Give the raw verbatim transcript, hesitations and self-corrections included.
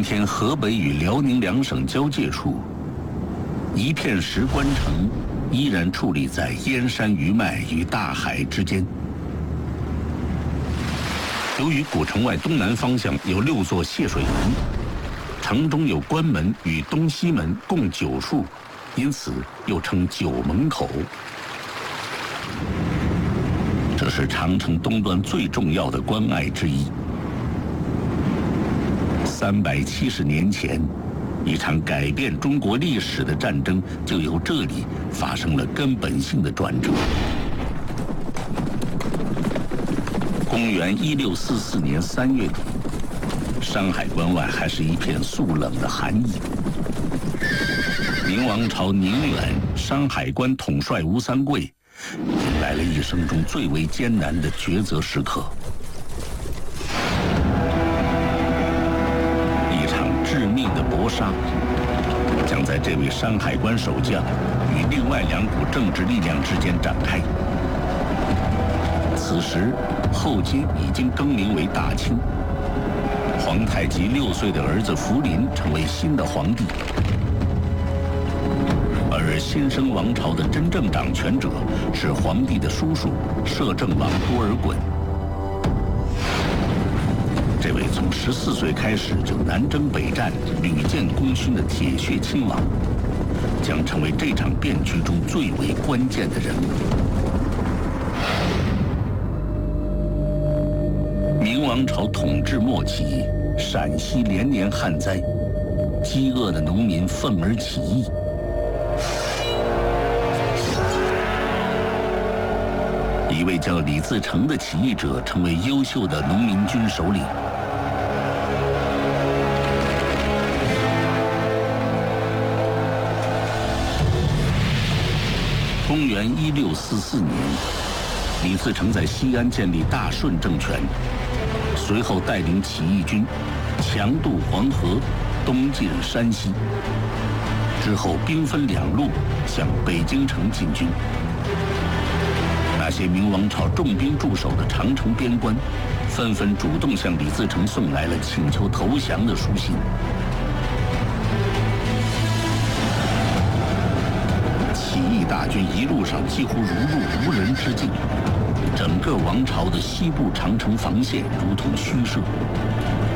今天河北与辽宁两省交界处，一片石关城依然矗立在燕山余脉与大海之间。由于古城外东南方向有六座泄水门，城中有关门与东西门共九处，因此又称九门口。这是长城东端最重要的关隘之一。三百七十年前，一场改变中国历史的战争就由这里发生了根本性的转折。公元一六四四年三月底，山海关外还是一片肃冷的寒意。明王朝宁远山海关统帅吴三桂迎来了一生中最为艰难的抉择时刻。一场致命的搏杀将在这位山海关守将与另外两股政治力量之间展开。此时后金已经更名为大清，皇太极六岁的儿子福临成为新的皇帝，而新生王朝的真正掌权者是皇帝的叔叔摄政王多尔衮。这位从十四岁开始就南征北战、屡建功勋的铁血亲王，将成为这场变局中最为关键的人物。明王朝统治末期，陕西连年旱灾，饥饿的农民愤而起义。一位叫李自成的起义者成为优秀的农民军首领。公元一六四四年，李自成在西安建立大顺政权，随后带领起义军强渡黄河，东进山西，之后兵分两路向北京城进军。那些明王朝重兵驻守的长城边关，纷纷主动向李自成送来了请求投降的书信。起义大军一路上几乎如入无人之境，整个王朝的西部长城防线如同虚设。